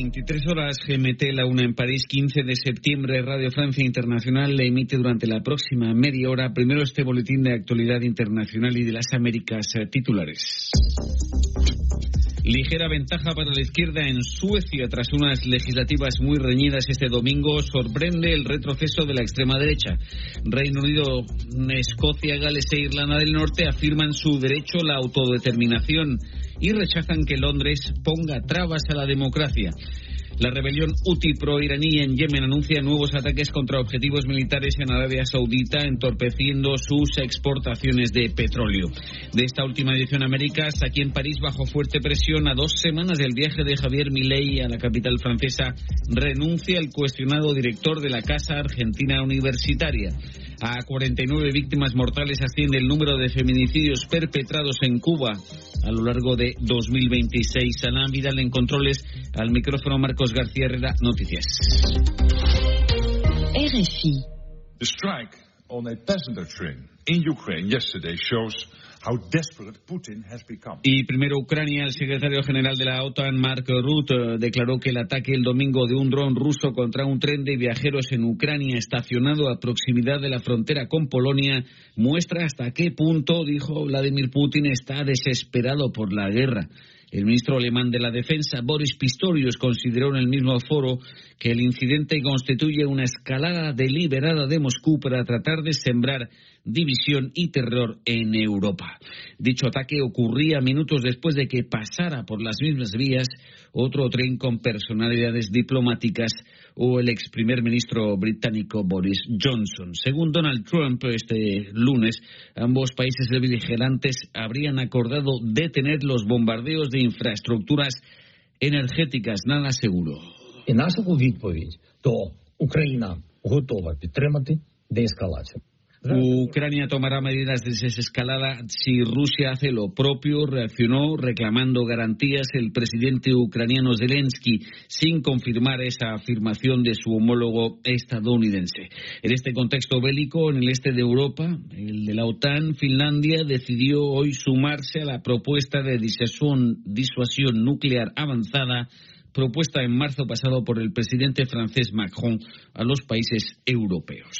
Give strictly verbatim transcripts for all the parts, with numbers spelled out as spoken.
veintitrés horas G M T, la una en París, quince de septiembre. Radio Francia Internacional le emite durante la próxima media hora primero este boletín de actualidad internacional y de las Américas eh, titulares. Ligera ventaja para la izquierda en Suecia tras unas legislativas muy reñidas este domingo. Sorprende el retroceso de la extrema derecha. Reino Unido, Escocia, Gales e Irlanda del Norte afirman su derecho a la autodeterminación y rechazan que Londres ponga trabas a la democracia. La rebelión Houthi pro-iraní en Yemen anuncia nuevos ataques contra objetivos militares en Arabia Saudita, entorpeciendo sus exportaciones de petróleo. De esta última edición Américas, aquí en París, bajo fuerte presión, a dos semanas del viaje de Javier Milei a la capital francesa, renuncia el cuestionado director de la Casa Argentina Universitaria. A cuarenta y nueve víctimas mortales asciende el número de feminicidios perpetrados en Cuba a lo largo de dos mil veintiséis. Ana Vidal en controles, al micrófono Marcos García Herrera, Noticias. R F I. The strike on a passenger train in Ukraine yesterday shows how desperate Putin has become. Y primero Ucrania, el secretario general de la OTAN, Mark Rutte, declaró que el ataque el domingo de un dron ruso contra un tren de viajeros en Ucrania estacionado a proximidad de la frontera con Polonia muestra hasta qué punto, dijo Vladimir Putin, está desesperado por la guerra. El ministro alemán de la Defensa, Boris Pistorius, consideró en el mismo foro que el incidente constituye una escalada deliberada de Moscú para tratar de sembrar división y terror en Europa. Dicho ataque ocurría minutos después de que pasara por las mismas vías otro tren con personalidades diplomáticas o el ex primer ministro británico Boris Johnson. Según Donald Trump, este lunes, ambos países beligerantes habrían acordado detener los bombardeos de infraestructuras energéticas. Nada seguro. І наша відповідь, то Україна готова підтримати деескалацію. Ucrania tomará medidas de desescalada si Rusia hace lo propio, reaccionó reclamando garantías el presidente ucraniano Zelensky, sin confirmar esa afirmación de su homólogo estadounidense. En este contexto bélico, en el este de Europa, el de la OTAN, Finlandia decidió hoy sumarse a la propuesta de disuasión, disuasión nuclear avanzada propuesta en marzo pasado por el presidente francés Macron a los países europeos.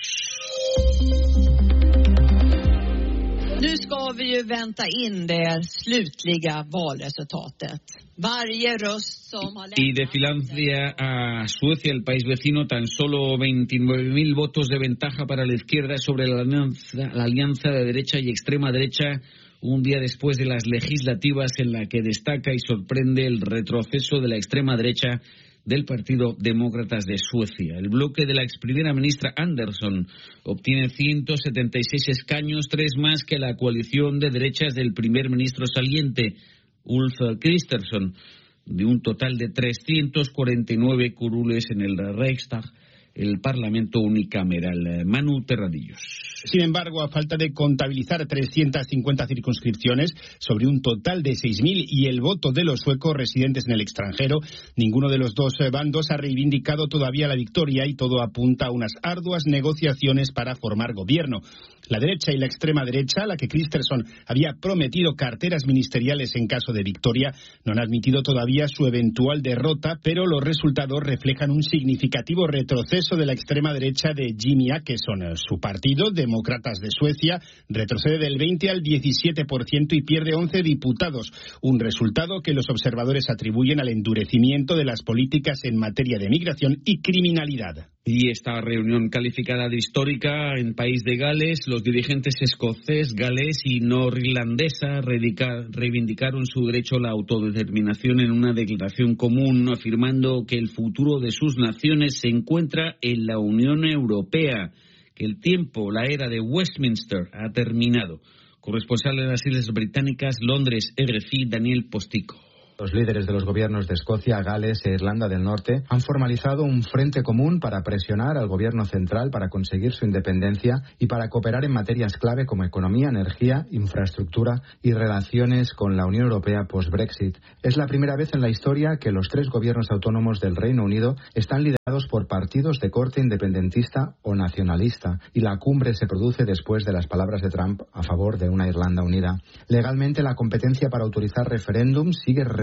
Nu ska vi ju vänta in det slutliga valresultatet. Varje röst som har lämnat... Y de Finlandia a Suecia, el país vecino, tan solo veintinueve mil votos de ventaja para la izquierda sobre la alianza, la alianza de derecha y extrema derecha, un día después de las legislativas en la que destaca y sorprende el retroceso de la extrema derecha del Partido Demócratas de Suecia. El bloque de la ex primera ministra Andersson obtiene ciento setenta y seis escaños, tres más que la coalición de derechas del primer ministro saliente, Ulf Kristersson, de un total de trescientos cuarenta y nueve curules en el Reichstag, el Parlamento unicameral. Manu Terradillos. Sin embargo, a falta de contabilizar trescientas cincuenta circunscripciones sobre un total de seis mil y el voto de los suecos residentes en el extranjero, ninguno de los dos bandos ha reivindicado todavía la victoria y todo apunta a unas arduas negociaciones para formar gobierno. La derecha y la extrema derecha, a la que Kristersson había prometido carteras ministeriales en caso de victoria, no han admitido todavía su eventual derrota, pero los resultados reflejan un significativo retroceso de la extrema derecha de Jimmy Åkesson. Su partido, Demócratas de Suecia, retrocede del veinte al diecisiete por ciento y pierde once diputados, un resultado que los observadores atribuyen al endurecimiento de las políticas en materia de migración y criminalidad. Y esta reunión calificada de histórica en País de Gales, los dirigentes escocés, galés y norirlandesa reivindicaron su derecho a la autodeterminación en una declaración común, afirmando que el futuro de sus naciones se encuentra en la Unión Europea, que el tiempo, la era de Westminster ha terminado. Corresponsal de las Islas Británicas, Londres, R F I, Daniel Postico. Los líderes de los gobiernos de Escocia, Gales e Irlanda del Norte han formalizado un frente común para presionar al gobierno central para conseguir su independencia y para cooperar en materias clave como economía, energía, infraestructura y relaciones con la Unión Europea post-Brexit. Es la primera vez en la historia que los tres gobiernos autónomos del Reino Unido están liderados por partidos de corte independentista o nacionalista, y la cumbre se produce después de las palabras de Trump a favor de una Irlanda unida. Legalmente, la competencia para autorizar referéndums sigue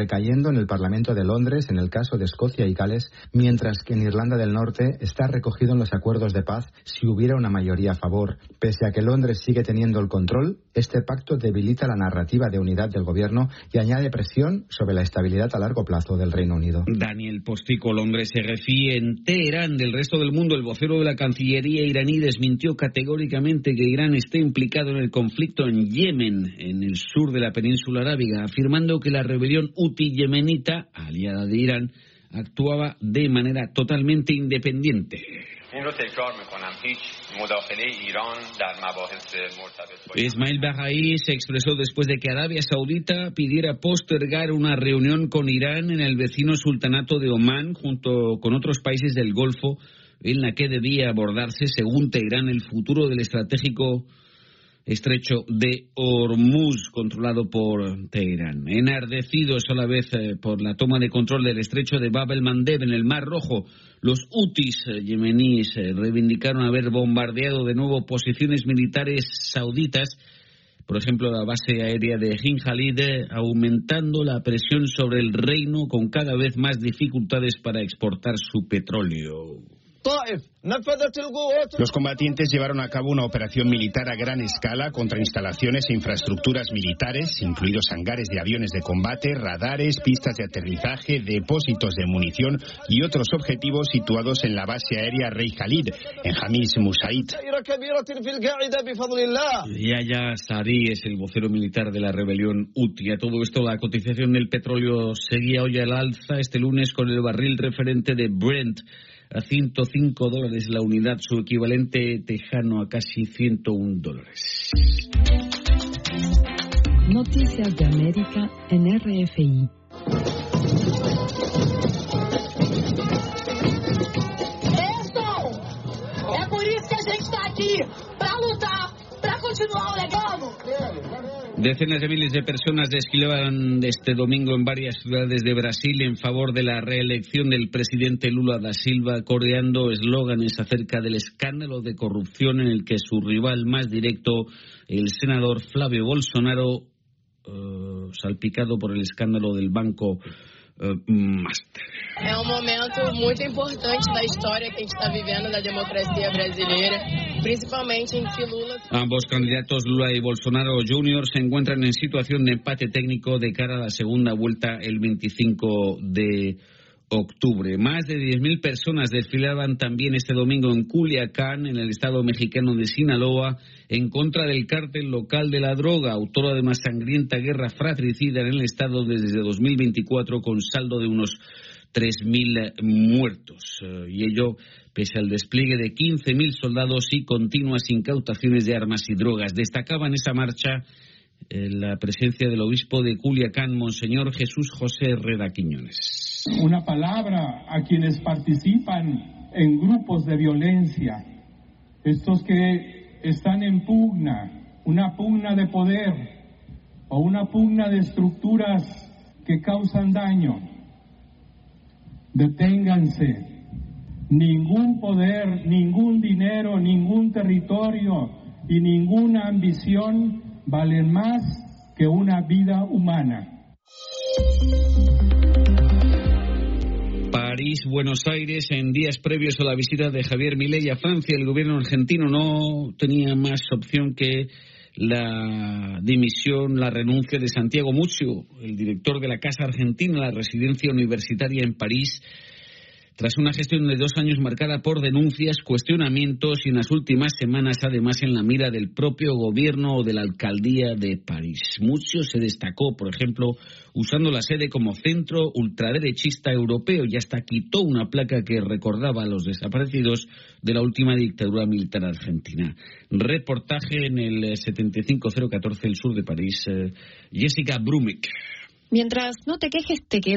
recayendo en el Parlamento de Londres en el caso de Escocia y Gales, mientras que en Irlanda del Norte está recogido en los acuerdos de paz si hubiera una mayoría a favor. Pese a que Londres sigue teniendo el control, este pacto debilita la narrativa de unidad del gobierno y añade presión sobre la estabilidad a largo plazo del Reino Unido. Daniel Postico, Londres se refíe en Teherán. Del resto del mundo, el vocero de la Cancillería iraní desmintió categóricamente que Irán esté implicado en el conflicto en Yemen, en el sur de la península arábiga, afirmando que la rebelión huti yemenita, aliada de Irán, actuaba de manera totalmente independiente. Ismail Bahaí se expresó después de que Arabia Saudita pidiera postergar una reunión con Irán en el vecino sultanato de Omán junto con otros países del Golfo, en la que debía abordarse, según Teherán, el futuro del estratégico estrecho de Hormuz, controlado por Teherán. Enardecidos a la vez eh, por la toma de control del estrecho de Bab el-Mandeb en el Mar Rojo, los hutis eh, yemeníes eh, reivindicaron haber bombardeado de nuevo posiciones militares sauditas, por ejemplo la base aérea de Hin Khalid, eh, aumentando la presión sobre el reino con cada vez más dificultades para exportar su petróleo. Los combatientes llevaron a cabo una operación militar a gran escala contra instalaciones e infraestructuras militares, incluidos hangares de aviones de combate, radares, pistas de aterrizaje, depósitos de munición y otros objetivos situados en la base aérea Rey Khalid, en Hamis Musaid. Yahya Sari es el vocero militar de la rebelión huti. A todo esto, la cotización del petróleo seguía hoy al alza este lunes con el barril referente de Brent a ciento cinco dólares la unidad, su equivalente tejano a casi ciento uno dólares. Noticias de América en R F I. Pessoal, é por isso que a gente está aqui, para lutar, para continuar o legado. Decenas de miles de personas desfilaban este domingo en varias ciudades de Brasil en favor de la reelección del presidente Lula da Silva, coreando eslóganes acerca del escándalo de corrupción en el que su rival más directo, el senador Flávio Bolsonaro, uh, salpicado por el escándalo del banco Uh, Master. É um momento muito importante da história que a gente está vivendo da democracia brasileira, principalmente em que Lula... Ambos candidatos, Lula y Bolsonaro junior, se encuentran en situación de empate técnico de cara a la segunda vuelta el veinticinco de octubre. Más de diez mil personas desfilaban también este domingo en Culiacán, en el estado mexicano de Sinaloa, en contra del cártel local de la droga, autora de más sangrienta guerra fratricida en el estado desde dos mil veinticuatro, con saldo de unos tres mil muertos. Uh, y ello pese al despliegue de quince mil soldados y continuas incautaciones de armas y drogas. Destacaba en esa marcha eh, la presencia del obispo de Culiacán, Monseñor Jesús José Herrera Quiñones. Una palabra a quienes participan en grupos de violencia, estos que están en pugna, una pugna de poder o una pugna de estructuras que causan daño. Deténganse. Ningún poder, ningún dinero, ningún territorio y ninguna ambición valen más que una vida humana. París, Buenos Aires, en días previos a la visita de Javier Milei a Francia, el gobierno argentino no tenía más opción que la dimisión, la renuncia de Santiago Muccio, el director de la Casa Argentina, la residencia universitaria en París, tras una gestión de dos años marcada por denuncias, cuestionamientos y en las últimas semanas además en la mira del propio gobierno o de la alcaldía de París. Muccio se destacó, por ejemplo, usando la sede como centro ultraderechista europeo y hasta quitó una placa que recordaba a los desaparecidos de la última dictadura militar argentina. Reportaje en el setenta y cinco cero catorce, el sur de París. Jessica Brumick. Mientras no te quejes, te quedas.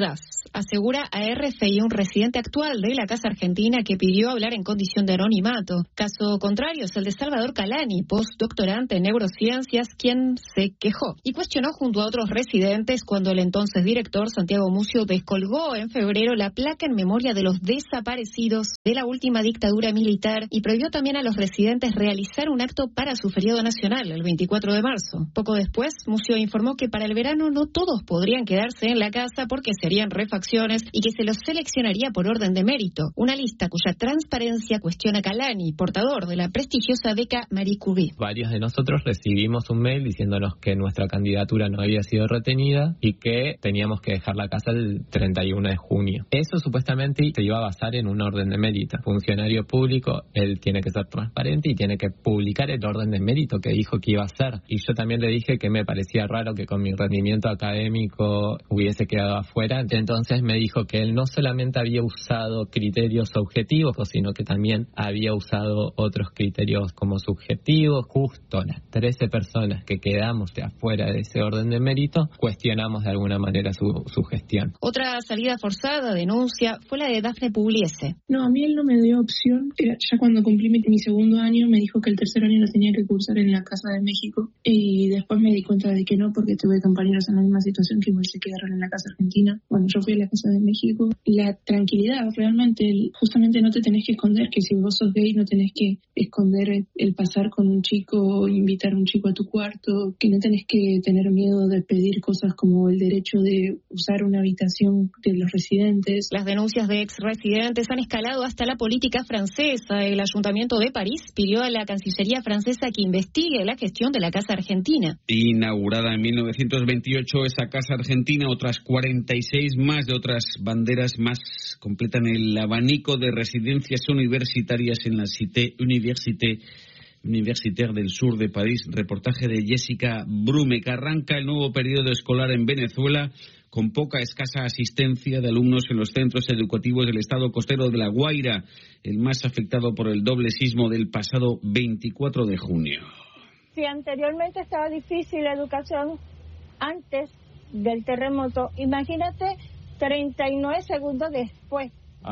asegura a R F I un residente actual de la Casa Argentina que pidió hablar en condición de anonimato. Caso contrario es el de Salvador Calani, postdoctorante en neurociencias, quien se quejó y cuestionó junto a otros residentes cuando el entonces director Santiago Mucio descolgó en febrero la placa en memoria de los desaparecidos de la última dictadura militar y prohibió también a los residentes realizar un acto para su feriado nacional, el veinticuatro de marzo. Poco después, Mucio informó que para el verano no todos podrían quedarse en la casa porque serían refacciones y que se los seleccionaría por orden de mérito, una lista cuya transparencia cuestiona Calani, portador de la prestigiosa beca Marie Curie. Varios de nosotros recibimos un mail diciéndonos que nuestra candidatura no había sido retenida y que teníamos que dejar la casa el treinta y uno de junio. Eso supuestamente se iba a basar en un orden de mérito. Funcionario público, él tiene que ser transparente y tiene que publicar el orden de mérito que dijo que iba a hacer. Y yo también le dije que me parecía raro que con mi rendimiento académico hubiese quedado afuera. Entonces me dijo que él no solamente había usado criterios objetivos, sino que también había usado otros criterios como subjetivos. Justo las trece personas que quedamos de afuera de ese orden de mérito, cuestionamos de alguna manera su, su gestión. Otra salida forzada, denuncia, fue la de Dafne Pugliese. No, a mí él no me dio opción. Ya cuando cumplí mi, mi segundo año me dijo que el tercer año lo tenía que cursar en la Casa de México y después me di cuenta de que no, porque tuve compañeros en la misma situación que igual se quedaron en la Casa Argentina. Bueno, yo fui a la Casa de México. La tranquilidad, realmente, el, justamente no te tenés que esconder, que si vos sos gay no tenés que esconder el, el pasar con un chico, invitar a un chico a tu cuarto, que no tenés que tener miedo de pedir cosas como el derecho de usar una habitación de los residentes. Las denuncias de ex residentes han escalado hasta la política francesa. El Ayuntamiento de París pidió a la Cancillería francesa que investigue la gestión de la Casa Argentina. Inaugurada en mil novecientos veintiocho, esa Casa Argentina, otras cuarenta y seis más de otras banderas más completan el abanico de residencias universitarias en la Cité Université Universitaire del sur de París. Reportaje de Jessica Brume, que arranca el nuevo periodo escolar en Venezuela con poca escasa asistencia de alumnos en los centros educativos del estado costero de La Guaira, el más afectado por el doble sismo del pasado veinticuatro de junio. Si anteriormente estaba difícil la educación antes del terremoto, imagínate treinta y nueve segundos después.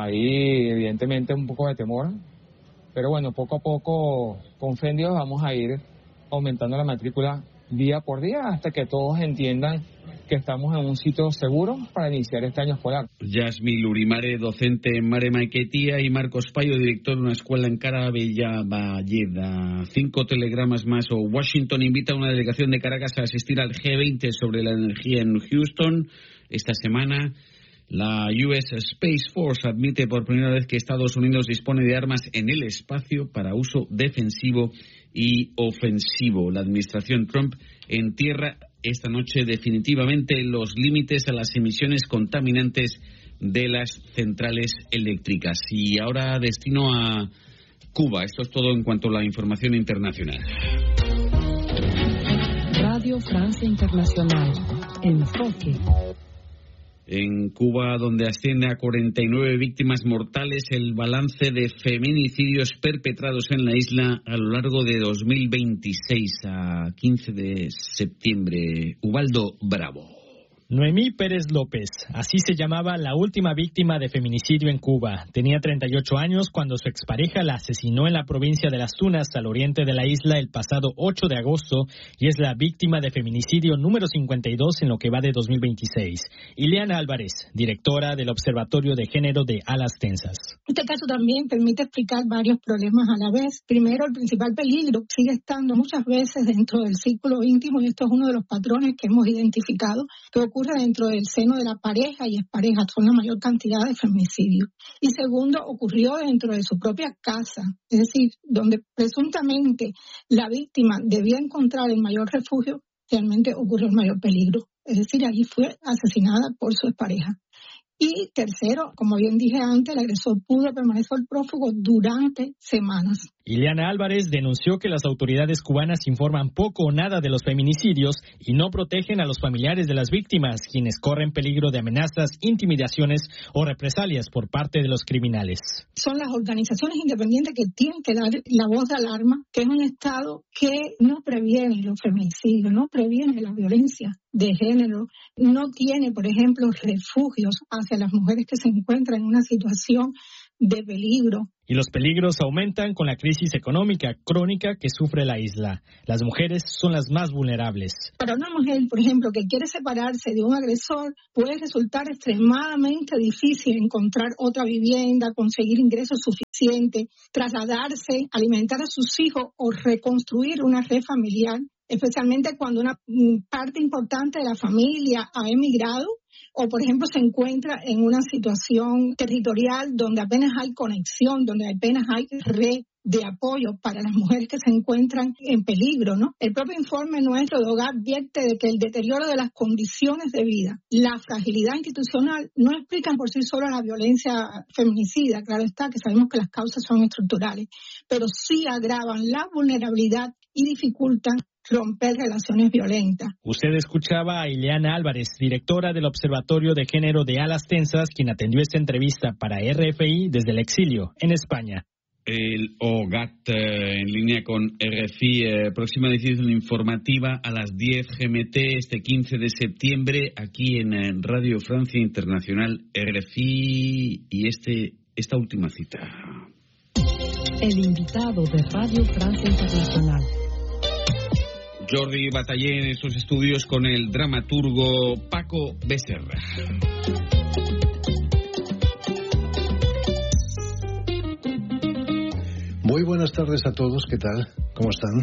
Ahí evidentemente un poco de temor, pero bueno, poco a poco, con fe en Dios, vamos a ir aumentando la matrícula día por día hasta que todos entiendan que estamos en un sitio seguro para iniciar este año escolar. Yasmil Urimare, docente en Mare Maiquetía, y Marcos Payo, director de una escuela en Carabellaballeda. Cinco telegramas más. O Washington invita a una delegación de Caracas a asistir al G veinte sobre la energía en Houston. Esta semana la U S Space Force admite por primera vez que Estados Unidos dispone de armas en el espacio para uso defensivo y ofensivo. La administración Trump entierra esta noche definitivamente los límites a las emisiones contaminantes de las centrales eléctricas. Y ahora destino a Cuba. Esto es todo en cuanto a la información internacional. Radio Francia Internacional. Enfoque. En Cuba, donde asciende a cuarenta y nueve víctimas mortales el balance de feminicidios perpetrados en la isla a lo largo de dos mil veintiséis a quince de septiembre. Ubaldo Bravo. Noemí Pérez López, así se llamaba la última víctima de feminicidio en Cuba. Tenía treinta y ocho años cuando su expareja la asesinó en la provincia de Las Tunas, al oriente de la isla, el pasado ocho de agosto, y es la víctima de feminicidio número cincuenta y dos en lo que va de dos mil veintiséis. Ileana Álvarez, directora del Observatorio de Género de Alas Tensas. Este caso también permite explicar varios problemas a la vez. Primero, el principal peligro sigue estando muchas veces dentro del círculo íntimo, y esto es uno de los patrones que hemos identificado, que ocurre dentro del seno de la pareja y expareja. Son la mayor cantidad de feminicidios. Y segundo, ocurrió dentro de su propia casa, es decir, donde presuntamente la víctima debía encontrar el mayor refugio, realmente ocurrió el mayor peligro. Es decir, allí fue asesinada por su expareja. Y tercero, como bien dije antes, el agresor pudo permanecer prófugo durante semanas. Ileana Álvarez denunció que las autoridades cubanas informan poco o nada de los feminicidios y no protegen a los familiares de las víctimas, quienes corren peligro de amenazas, intimidaciones o represalias por parte de los criminales. Son las organizaciones independientes que tienen que dar la voz de alarma, que es un Estado que no previene los feminicidios, no previene la violencia de género, no tiene, por ejemplo, refugios hacia las mujeres que se encuentran en una situación de peligro. Y los peligros aumentan con la crisis económica crónica que sufre la isla. Las mujeres son las más vulnerables. Para una mujer, por ejemplo, que quiere separarse de un agresor, puede resultar extremadamente difícil encontrar otra vivienda, conseguir ingresos suficientes, trasladarse, alimentar a sus hijos o reconstruir una red familiar, especialmente cuando una parte importante de la familia ha emigrado o, por ejemplo, se encuentra en una situación territorial donde apenas hay conexión, donde apenas hay red de apoyo para las mujeres que se encuentran en peligro, ¿no? El propio informe nuestro de Hogar advierte de que el deterioro de las condiciones de vida, la fragilidad institucional, no explican por sí sola la violencia feminicida, claro está, que sabemos que las causas son estructurales, pero sí agravan la vulnerabilidad y dificultan romper relaciones violentas. Usted escuchaba a Ileana Álvarez, directora del Observatorio de Género de Alas Tensas, quien atendió esta entrevista para R F I desde el exilio en España. El O G A T eh, en línea con R F I, eh, próxima edición informativa a las diez G M T este quince de septiembre aquí en eh, Radio Francia Internacional R F I y este esta última cita. El invitado de Radio Francia Internacional. Jordi Batallé en estos estudios con el dramaturgo Paco Becerra. Muy buenas tardes a todos, ¿qué tal? ¿Cómo están?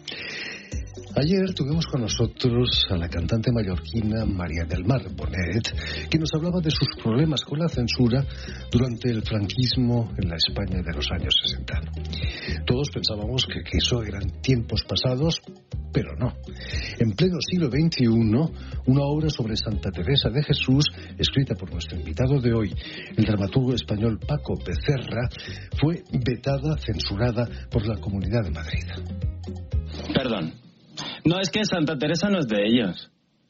Ayer tuvimos con nosotros a la cantante mallorquina María del Mar Bonet, que nos hablaba de sus problemas con la censura durante el franquismo en la España de los años sesenta. Todos pensábamos que, que eso eran tiempos pasados, pero no. En pleno siglo veintiuno, una obra sobre Santa Teresa de Jesús, escrita por nuestro invitado de hoy, el dramaturgo español Paco Becerra, fue vetada, censurada por la Comunidad de Madrid. Perdón. No, es que Santa Teresa no es de ellos.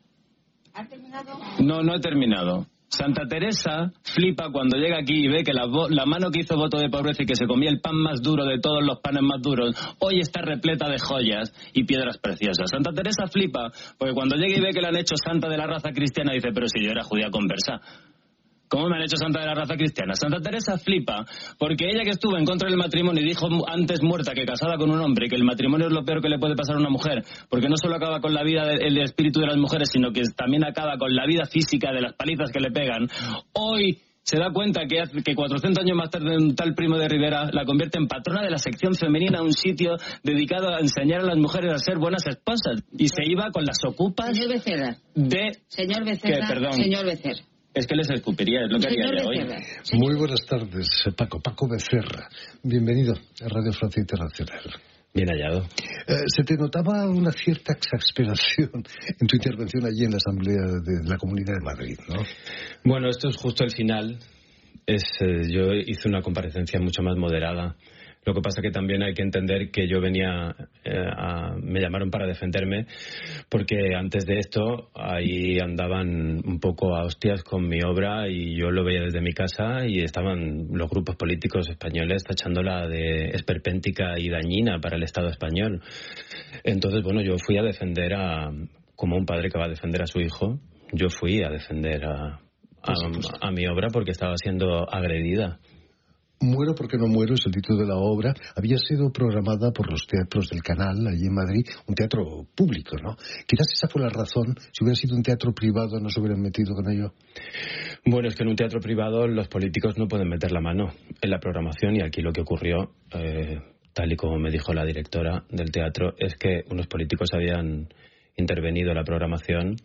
¿Ha terminado? No, no he terminado. Santa Teresa flipa cuando llega aquí y ve que la, la mano que hizo voto de pobreza y que se comía el pan más duro de todos los panes más duros, hoy está repleta de joyas y piedras preciosas. Santa Teresa flipa porque cuando llega y ve que le han hecho santa de la raza cristiana, dice, pero si yo era judía conversa, ¿cómo me han hecho santa de la raza cristiana? Santa Teresa flipa porque ella, que estuvo en contra del matrimonio y dijo antes muerta que casada con un hombre, que el matrimonio es lo peor que le puede pasar a una mujer, porque no solo acaba con la vida del espíritu de las mujeres, sino que también acaba con la vida física de las palizas que le pegan, hoy se da cuenta que, que cuatrocientos años más tarde un tal Primo de Rivera la convierte en patrona de la sección femenina, un sitio dedicado a enseñar a las mujeres a ser buenas esposas, y se iba con las ocupas Señor Becerra. de... Señor Becerra. ¿Qué? Perdón. Señor Becerra. Es que les escupiría, es lo que haría yo hoy. Muy buenas tardes, Paco. Paco Becerra. Bienvenido a Radio Francia Internacional. Bien hallado. Eh, se te notaba una cierta exasperación en tu intervención allí en la Asamblea de la Comunidad de Madrid, ¿no? Bueno, esto es justo el final. Es, eh, yo hice una comparecencia mucho más moderada. Lo que pasa que también hay que entender que yo venía, eh, a, me llamaron para defenderme, porque antes de esto ahí andaban un poco a hostias con mi obra y yo lo veía desde mi casa y estaban los grupos políticos españoles tachándola de esperpéntica y dañina para el Estado español. Entonces, bueno, yo fui a defender a, como un padre que va a defender a su hijo, yo fui a defender a, a, a mi obra porque estaba siendo agredida. Muero porque no muero es el título de la obra. Había sido programada por los teatros del Canal, allí en Madrid, un teatro público, ¿no? Quizás esa fue la razón. Si hubiera sido un teatro privado, no se hubieran metido con ello. Bueno, es que en un teatro privado los políticos no pueden meter la mano en la programación, y aquí lo que ocurrió, eh, tal y como me dijo la directora del teatro, es que unos políticos habían intervenido en la programación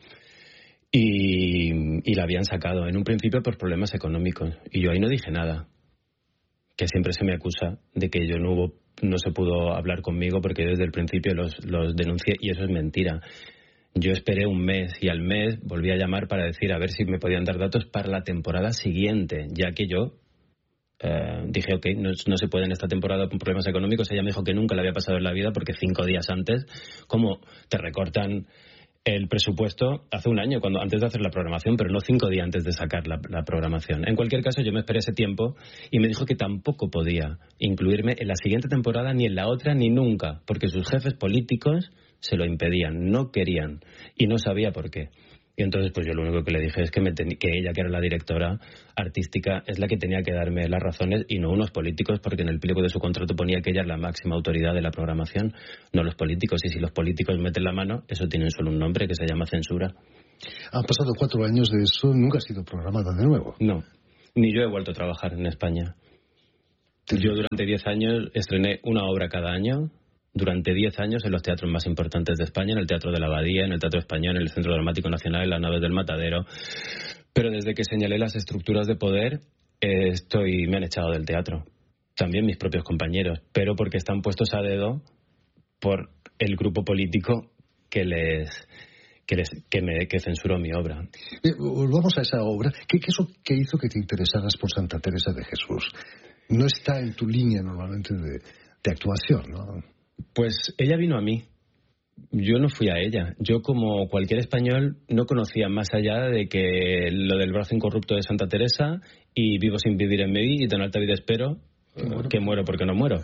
y, y la habían sacado en un principio por problemas económicos, y yo ahí no dije nada. Que siempre se me acusa de que yo no hubo, no se pudo hablar conmigo porque desde el principio los, los denuncié, y eso es mentira. Yo esperé un mes y al mes volví a llamar para decir a ver si me podían dar datos para la temporada siguiente, ya que yo eh, dije, ok, no, no se puede en esta temporada por problemas económicos. Ella me dijo que nunca le había pasado en la vida porque cinco días antes, como te recortan el presupuesto hace un año, cuando antes de hacer la programación, pero no cinco días antes de sacar la, la programación. En cualquier caso, yo me esperé ese tiempo y me dijo que tampoco podía incluirme en la siguiente temporada, ni en la otra, ni nunca, porque sus jefes políticos se lo impedían, no querían, y no sabía por qué. Y entonces pues yo lo único que le dije es que, me ten... que ella, que era la directora artística, es la que tenía que darme las razones y no unos políticos, porque en el pliego de su contrato ponía que ella es la máxima autoridad de la programación, no los políticos. Y si los políticos meten la mano, eso tiene solo un nombre, que se llama censura. Han pasado cuatro años de eso, nunca ha sido programada de nuevo. No, ni yo he vuelto a trabajar en España. Yo durante diez años estrené una obra cada año, durante diez años en los teatros más importantes de España, en el Teatro de la Abadía, en el Teatro Español, en el Centro Dramático Nacional, en las Naves del Matadero. Pero desde que señalé las estructuras de poder, eh, estoy me han echado del teatro. También mis propios compañeros, pero porque están puestos a dedo por el grupo político que les... Que, les, que, me, que censuró mi obra. Eh, volvamos a esa obra. ¿Qué, qué, eso, ¿Qué hizo que te interesaras por Santa Teresa de Jesús? No está en tu línea normalmente de, de actuación, ¿no? Pues ella vino a mí. Yo no fui a ella. Yo, como cualquier español, no conocía más allá de que lo del brazo incorrupto de Santa Teresa y vivo sin vivir en mí y tan alta vida espero que muero, que muero porque no muero.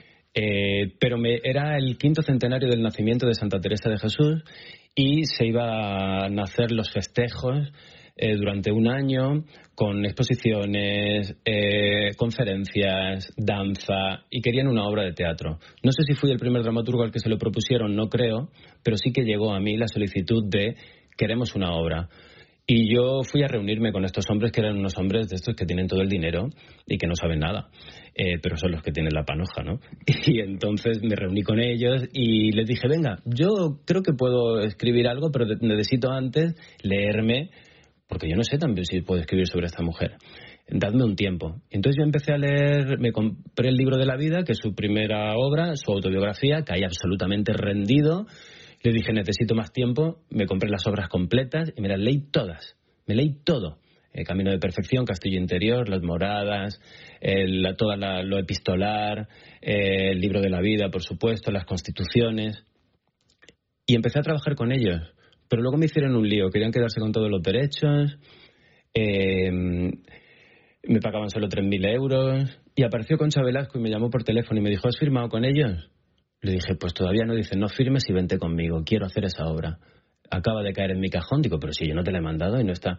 Eh, pero me, era el quinto centenario del nacimiento de Santa Teresa de Jesús y se iba a nacer los festejos eh, durante un año con exposiciones, eh, conferencias, danza, y querían una obra de teatro. No sé si fui el primer dramaturgo al que se lo propusieron, no creo, pero sí que llegó a mí la solicitud de queremos una obra. Y yo fui a reunirme con estos hombres, que eran unos hombres de estos que tienen todo el dinero y que no saben nada, eh, pero son los que tienen la panoja, ¿no? Y entonces me reuní con ellos y les dije, venga, yo creo que puedo escribir algo, pero necesito antes leerme, porque yo no sé también si puedo escribir sobre esta mujer. Dadme un tiempo. Entonces yo empecé a leer, me compré el libro de la vida, que es su primera obra, su autobiografía, caí absolutamente rendido. Le dije, necesito más tiempo, me compré las obras completas y me las leí todas. Me leí todo. El Camino de Perfección, Castillo Interior, Las Moradas, el, la, toda la, lo epistolar, eh, el libro de la vida, por supuesto, las constituciones. Y empecé a trabajar con ellos. Pero luego me hicieron un lío, querían quedarse con todos los derechos, eh, me pagaban solo tres mil euros. Y apareció Concha Velasco y me llamó por teléfono y me dijo, ¿has firmado con ellos? Le dije, pues todavía no. Dice, no firmes y vente conmigo, quiero hacer esa obra. Acaba de caer en mi cajón. Digo, pero si yo no te la he mandado y no está.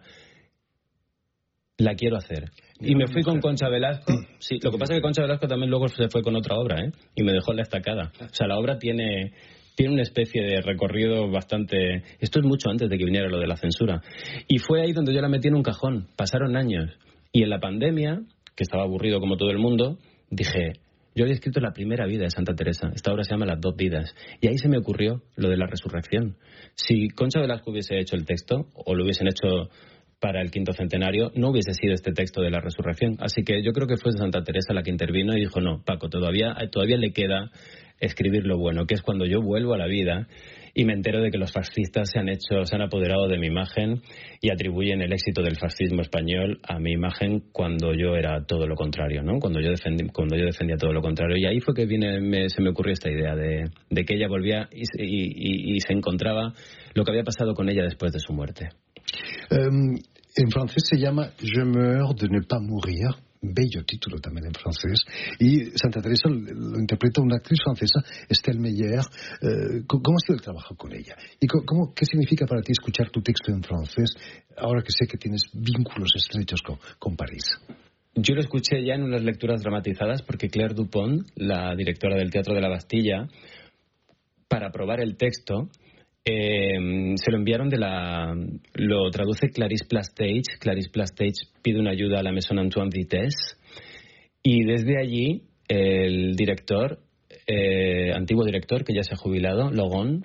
La quiero hacer. Y me fui con Concha Velasco. Sí, lo que pasa es que Concha Velasco también luego se fue con otra obra, ¿eh? Y me dejó en la estacada. O sea, la obra tiene, tiene una especie de recorrido bastante... Esto es mucho antes de que viniera lo de la censura. Y fue ahí donde yo la metí en un cajón. Pasaron años. Y en la pandemia, que estaba aburrido como todo el mundo, dije... Yo había escrito la primera vida de Santa Teresa. Esta obra se llama Las dos vidas. Y ahí se me ocurrió lo de la resurrección. Si Concha Velasco hubiese hecho el texto, o lo hubiesen hecho para el quinto centenario, no hubiese sido este texto de la resurrección. Así que yo creo que fue Santa Teresa la que intervino y dijo, no, Paco, todavía, todavía le queda escribir lo bueno, que es cuando yo vuelvo a la vida y me entero de que los fascistas se han hecho, se han apoderado de mi imagen y atribuyen el éxito del fascismo español a mi imagen cuando yo era todo lo contrario, ¿no? Cuando yo defendí, cuando yo defendía todo lo contrario. Y ahí fue que viene, me, se me ocurrió esta idea de, de que ella volvía y, y, y, y se encontraba lo que había pasado con ella después de su muerte. Um, en francés se llama Je meurs de ne pas mourir. Bello título también en francés. Y Santa Teresa lo interpreta una actriz francesa, Estelle Meyer. Eh, ¿Cómo ha sido el trabajo con ella? ¿Y cómo, qué significa para ti escuchar tu texto en francés, ahora que sé que tienes vínculos estrechos con, con París? Yo lo escuché ya en unas lecturas dramatizadas porque Claire Dupont, la directora del Teatro de la Bastilla, para probar el texto... Eh, se lo enviaron de la... Lo traduce Clarisse Plastage. Clarisse Plastage pide una ayuda a la Maison Antoine Vitesse. Y desde allí, el director, eh, antiguo director, que ya se ha jubilado, Logon,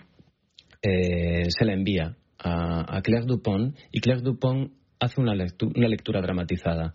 eh, se la envía a, a Claire Dupont. Y Claire Dupont hace una, lectu- una lectura dramatizada.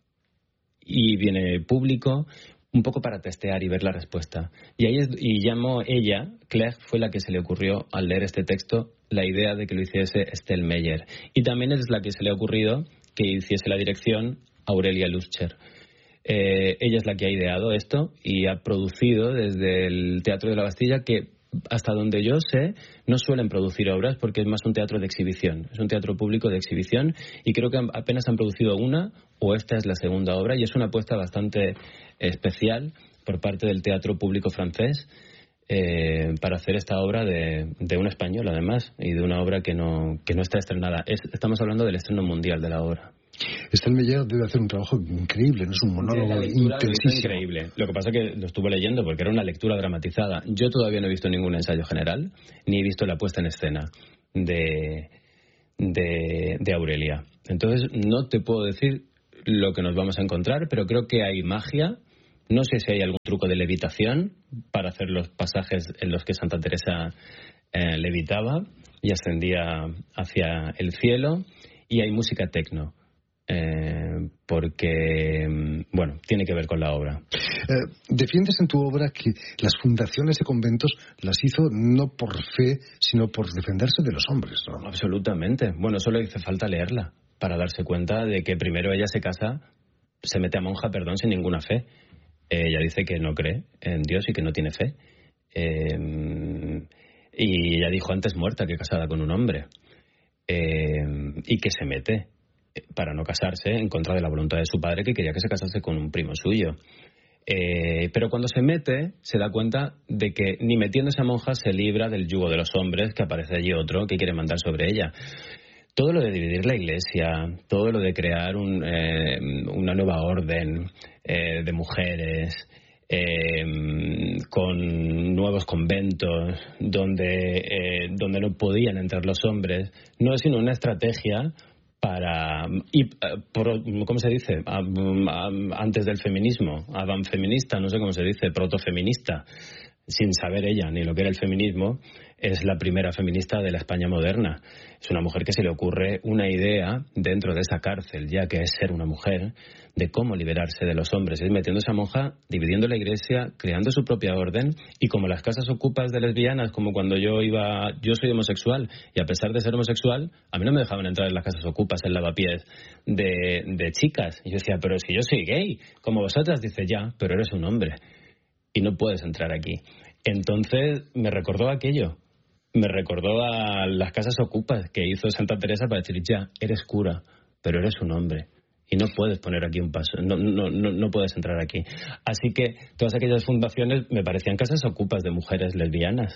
Y viene público... un poco para testear y ver la respuesta. Y ahí es, y llamó ella, Claire, fue la que se le ocurrió al leer este texto la idea de que lo hiciese Estelle Meyer. Y también es la que se le ha ocurrido que hiciese la dirección Aurelia Luscher. Eh, ella es la que ha ideado esto y ha producido desde el Teatro de la Bastilla, que hasta donde yo sé no suelen producir obras porque es más un teatro de exhibición, es un teatro público de exhibición, y creo que apenas han producido una, o esta es la segunda obra, y es una apuesta bastante especial por parte del teatro público francés, eh, para hacer esta obra de, de un español, además, y de una obra que no, que no está estrenada. Es, estamos hablando del estreno mundial de la obra. Estelle Meyer debe hacer un trabajo increíble, no es un monólogo intensísimo. Increíble. Lo que pasa es que lo estuve leyendo porque era una lectura dramatizada. Yo todavía no he visto ningún ensayo general, ni he visto la puesta en escena de, de, de Aurelia. Entonces, no te puedo decir lo que nos vamos a encontrar, pero creo que hay magia. No sé si hay algún truco de levitación para hacer los pasajes en los que Santa Teresa eh, levitaba y ascendía hacia el cielo, y hay música tecno. Eh, porque, bueno, tiene que ver con la obra. Eh, defiendes en tu obra que las fundaciones de conventos las hizo no por fe, sino por defenderse de los hombres, ¿no? Absolutamente. Bueno, solo hizo falta leerla para darse cuenta de que primero ella se casa, se mete a monja, perdón, sin ninguna fe. Eh, ella dice que no cree en Dios y que no tiene fe. Eh, y ella dijo antes muerta que casada con un hombre. Eh, y que se mete para no casarse en contra de la voluntad de su padre, que quería que se casase con un primo suyo. Eh, pero cuando se mete, se da cuenta de que ni metiéndose a monja se libra del yugo de los hombres, que aparece allí otro que quiere mandar sobre ella. Todo lo de dividir la iglesia, todo lo de crear un, eh, una nueva orden eh, de mujeres, eh, con nuevos conventos, donde, eh, donde no podían entrar los hombres, no es sino una estrategia para, y, por, ¿cómo se dice? Antes del feminismo, avanfeminista, no sé cómo se dice, protofeminista, sin saber ella ni lo que era el feminismo. Es la primera feminista de la España moderna. Es una mujer que se le ocurre una idea dentro de esa cárcel, ya que es ser una mujer, de cómo liberarse de los hombres. Es metiéndose a monja, dividiendo la iglesia, creando su propia orden, y como las casas ocupas de lesbianas, como cuando yo iba, yo soy homosexual, y a pesar de ser homosexual, a mí no me dejaban entrar en las casas ocupas, en lavapiés de, de chicas. Y yo decía, pero si yo soy gay, como vosotras. Dice, ya, pero eres un hombre y no puedes entrar aquí. Entonces me recordó aquello. Me recordó a las casas ocupas que hizo Santa Teresa para decir, ya, eres cura, pero eres un hombre y no puedes poner aquí un paso, no, no, no, no puedes entrar aquí. Así que todas aquellas fundaciones me parecían casas ocupas de mujeres lesbianas.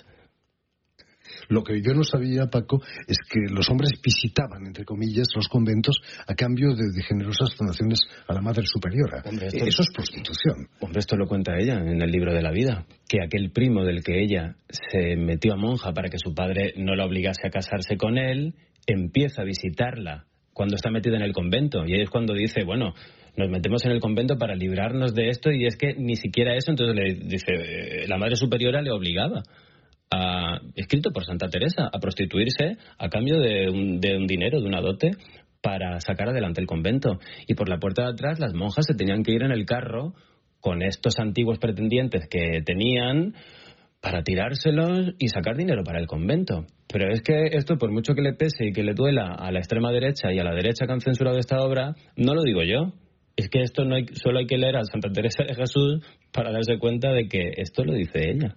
Lo que yo no sabía, Paco, es que los hombres visitaban, entre comillas, los conventos a cambio de, de generosas donaciones a la Madre Superiora. Hombre, esto, Eso es prostitución. Hombre, esto lo cuenta ella en el libro de la vida, que aquel primo del que ella se metió a monja para que su padre no la obligase a casarse con él, empieza a visitarla cuando está metida en el convento. Y ahí es cuando dice, bueno, nos metemos en el convento para librarnos de esto, y es que ni siquiera eso. Entonces le dice, la Madre Superiora le obligaba, a, escrito por Santa Teresa, a prostituirse a cambio de un, de un dinero, de una dote, para sacar adelante el convento. Y por la puerta de atrás las monjas se tenían que ir en el carro con estos antiguos pretendientes que tenían para tirárselos y sacar dinero para el convento. Pero es que esto, por mucho que le pese y que le duela a la extrema derecha y a la derecha que han censurado esta obra, no lo digo yo. Es que esto no hay, solo hay que leer a Santa Teresa de Jesús para darse cuenta de que esto lo dice ella.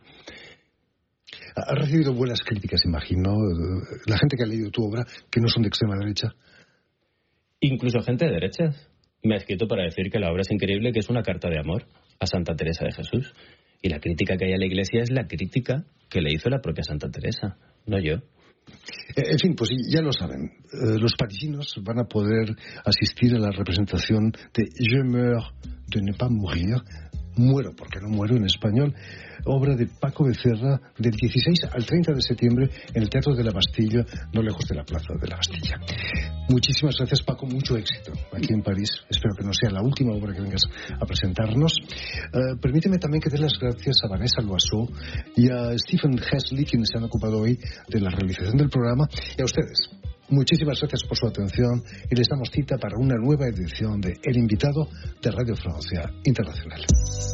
Ha recibido buenas críticas, imagino, la gente que ha leído tu obra, que no son de extrema derecha. Incluso gente de derechas me ha escrito para decir que la obra es increíble, que es una carta de amor a Santa Teresa de Jesús. Y la crítica que hay a la Iglesia es la crítica que le hizo la propia Santa Teresa, no yo. En fin, pues ya lo saben, los parisinos van a poder asistir a la representación de Je meurs de ne pas mourir, Muero porque no muero en español, obra de Paco Becerra, del dieciséis al treinta de septiembre en el Teatro de la Bastilla, no lejos de la Plaza de la Bastilla. Muchísimas gracias, Paco, mucho éxito aquí en París. Espero que no sea la última obra que vengas a presentarnos. Uh, permíteme también que dé las gracias a Vanessa Loiseau y a Stephen Hesley, quienes se han ocupado hoy de la realización del programa, y a ustedes. Muchísimas gracias por su atención y les damos cita para una nueva edición de El Invitado de Radio Francia Internacional.